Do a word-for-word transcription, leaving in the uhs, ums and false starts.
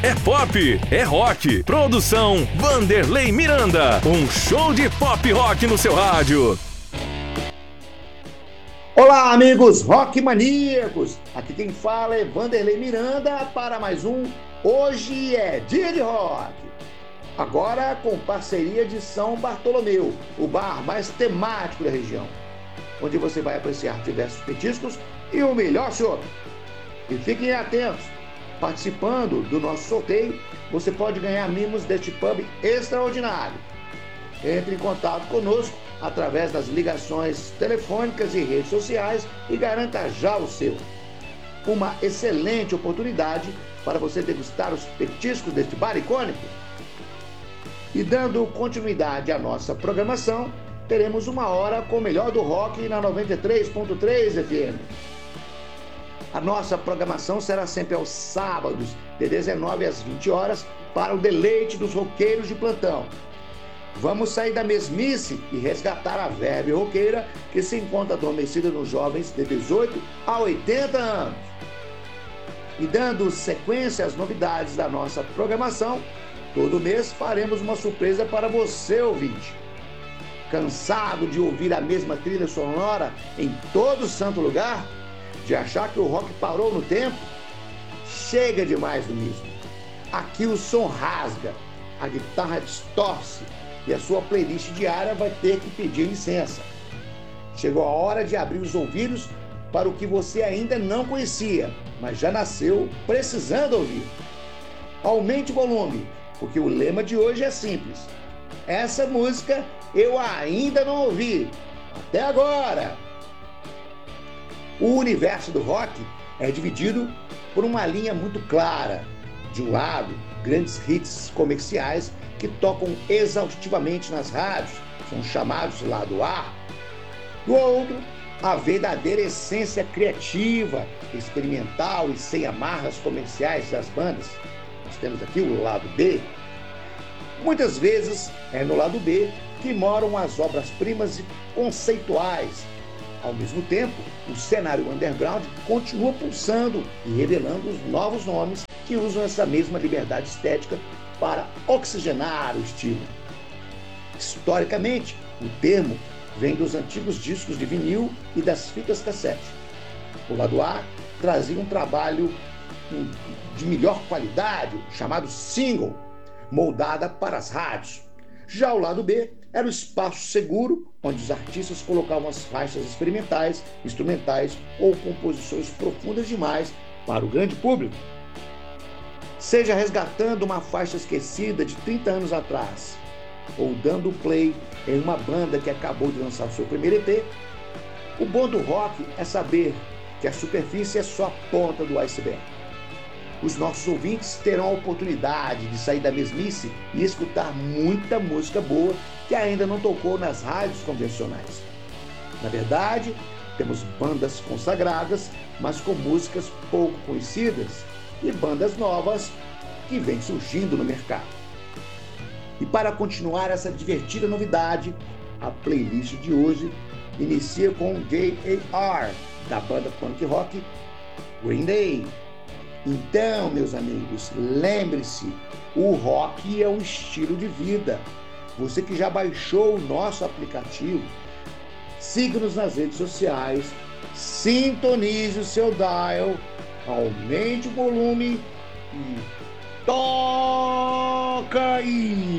É pop, é rock. Produção Vanderlei Miranda. Um show de pop rock no seu rádio. Olá, amigos rock maníacos. Aqui quem fala é Vanderlei Miranda para mais um Hoje é Dia de Rock. Agora com parceria de São Bartolomeu, o bar mais temático da região, onde você vai apreciar diversos petiscos e o melhor chopp. E fiquem atentos, participando do nosso sorteio, você pode ganhar mimos deste pub extraordinário. Entre em contato conosco através das ligações telefônicas e redes sociais e garanta já o seu. Uma excelente oportunidade para você degustar os petiscos deste bar icônico. E dando continuidade à nossa programação, teremos uma hora com o melhor do rock na noventa e três ponto três F M. A nossa programação será sempre aos sábados, de dezenove às vinte horas, para o deleite dos roqueiros de plantão. Vamos sair da mesmice e resgatar a verve roqueira que se encontra adormecida nos jovens de dezoito a oitenta anos. E dando sequência às novidades da nossa programação, todo mês faremos uma surpresa para você, ouvinte. Cansado de ouvir a mesma trilha sonora em todo santo lugar? De achar que o rock parou no tempo? Chega demais do mesmo. Aqui o som rasga, a guitarra distorce e a sua playlist diária vai ter que pedir licença. Chegou a hora de abrir os ouvidos para o que você ainda não conhecia, mas já nasceu precisando ouvir. Aumente o volume, porque o lema de hoje é simples. Essa música eu ainda não ouvi. Até agora! O universo do rock é dividido por uma linha muito clara. De um lado, grandes hits comerciais que tocam exaustivamente nas rádios, são chamados lado A. Do outro, a verdadeira essência criativa, experimental e sem amarras comerciais das bandas. Nós temos aqui o lado B. Muitas vezes é no lado B que moram as obras-primas conceituais. Ao mesmo tempo, o cenário underground continua pulsando e revelando os novos nomes que usam essa mesma liberdade estética para oxigenar o estilo. Historicamente, o termo vem dos antigos discos de vinil e das fitas cassete. O lado A trazia um trabalho de melhor qualidade, chamado single, moldada para as rádios. Já o lado B era o espaço seguro, onde os artistas colocavam as faixas experimentais, instrumentais ou composições profundas demais para o grande público. Seja resgatando uma faixa esquecida de trinta anos atrás, ou dando play em uma banda que acabou de lançar o seu primeiro E P, o bom do rock é saber que a superfície é só a ponta do iceberg. Os nossos ouvintes terão a oportunidade de sair da mesmice e escutar muita música boa que ainda não tocou nas rádios convencionais. Na verdade, temos bandas consagradas, mas com músicas pouco conhecidas, e bandas novas que vêm surgindo no mercado. E para continuar essa divertida novidade, a playlist de hoje inicia com J A R, da banda punk rock Green Day. Então, meus amigos, lembre-se, o rock é um estilo de vida. Você que já baixou o nosso aplicativo, siga-nos nas redes sociais, sintonize o seu dial, aumente o volume e toca aí!